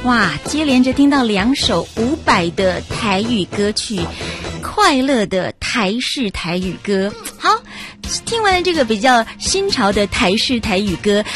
哇，接连着听到2首伍佰的台语歌曲，快乐的台式台语歌。好，听完了这个比较新潮的台式台语歌，